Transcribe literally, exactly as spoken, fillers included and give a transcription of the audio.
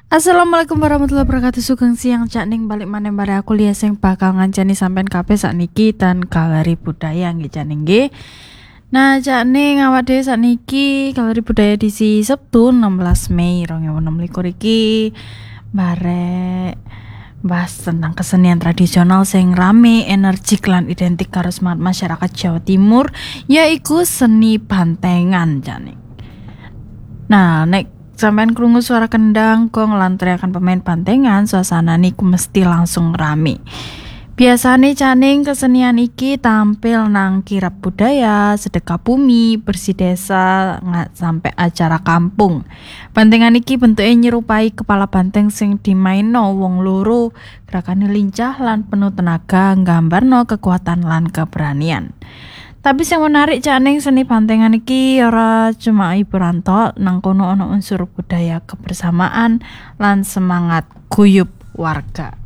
Assalamualaikum warahmatullahi wabarakatuh. Sugeng siang cak ning balik maneh bare aku liya sing bakal ngancani sampean kabeh sakniki dan galeri budaya nggih cak ning nggih. Nah, cak ning awak dhewe sakniki galeri budaya edisi Sabtu enam belas Mei dua ribu enam belas iki bare bahas tentang kesenian tradisional sing rame, energik lan identik karo semangat masyarakat Jawa Timur, yaiku seni bantengan cak ning. Nah, nek sampean krungu suara kendang, gong lan teriakan pemain bantengan, suasana niku mesti langsung rame. Biasane caning kesenian iki tampil nang kirab budaya, sedekah bumi, bersih desa, nggak sampai acara kampung. Bantengan iki bentuknya nyerupai kepala banteng sing dimaino wong loro, gerakane lincah lan penuh tenaga, nggambarno kekuatan lan keberanian. Tapi yang menarik caning seni bantengan iki ora cuma hiburan tok, nang kono ana unsur budaya kebersamaan lan semangat guyub warga.